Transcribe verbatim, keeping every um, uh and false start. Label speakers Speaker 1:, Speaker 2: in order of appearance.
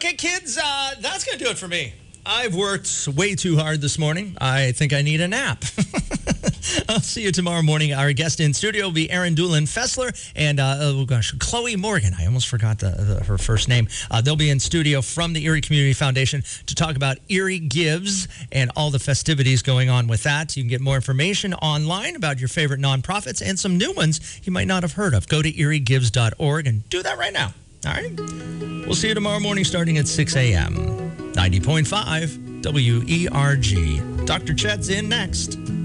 Speaker 1: Okay, kids, uh, that's going to do it for me. I've worked way too hard this morning. I think I need a nap. I'll see you tomorrow morning. Our guest in studio will be Erin Doolin Fessler and, uh, oh gosh, Chloe Morgan. I almost forgot the, the, her first name. Uh, they'll be in studio from the Erie Community Foundation to talk about Erie Gives and all the festivities going on with that. You can get more information online about your favorite nonprofits and some new ones you might not have heard of. Go to erie gives dot org and do that right now. All right? We'll see you tomorrow morning starting at six a.m. ninety point five W E R G. Doctor Chet's in next.